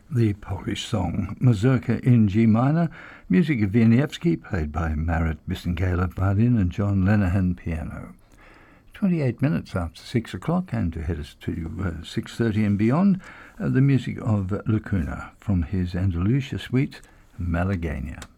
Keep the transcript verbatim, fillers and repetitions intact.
The Polish song Mazurka in G minor, music of Wieniawski, played by Marit Bissengala violin and John Lenihan piano. twenty-eight minutes after six o'clock, and to head us to uh, six thirty and beyond, uh, the music of Lacuna from his Andalusia suite, Malagueña.